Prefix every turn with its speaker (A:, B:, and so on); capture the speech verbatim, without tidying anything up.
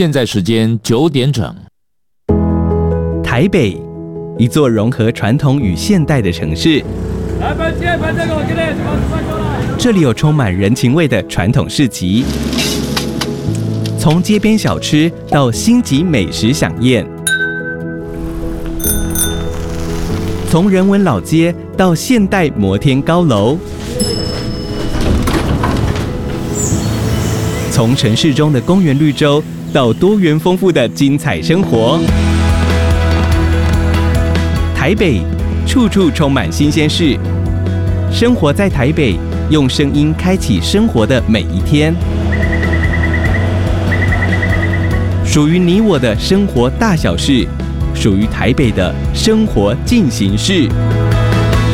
A: 现在时间九点整。
B: 台北，一座融合传统与现代的城市。这里有充满人情味的传统市集，从街边小吃到星级美食飨宴，从人文老街到现代摩天高楼，从城市中的公园绿洲到多元丰富的精彩生活。台北，处处充满新鲜事。生活在台北，用声音开启生活的每一天。属于你我的生活大小事，属于台北的生活进行式。